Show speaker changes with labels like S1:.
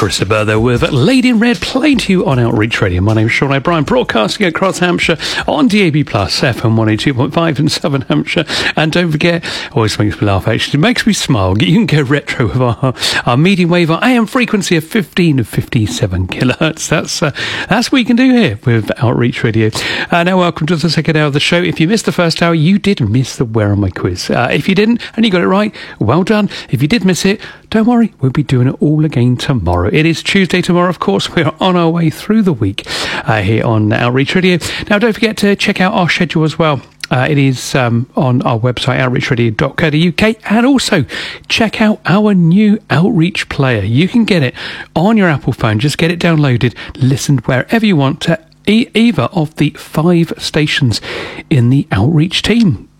S1: Chris Abertho with Lady in Red playing to you on Outreach Radio. My name is Sean O'Brien, broadcasting across Hampshire on DAB+, FM 182.5 in Southern Hampshire. And don't forget, always makes me laugh actually, it makes me smile. You can go retro with our medium wave, our AM frequency of 15 to 57 kilohertz. That's what you can do here with Outreach Radio. Now welcome to the second hour of the show. If you missed the first hour, you did miss the Where Am I quiz. If you didn't and you got it right, well done. If you did miss it, don't worry, we'll be doing it all again tomorrow. It is Tuesday tomorrow, of course. We are on our way through the week here on Outreach Radio. Now, don't forget to check out our schedule as well. It is on our website, outreachradio.co.uk, and also check out our new Outreach player. You can get it on your Apple phone. Just get it downloaded, listen wherever you want to either of the 5 stations in the Outreach team.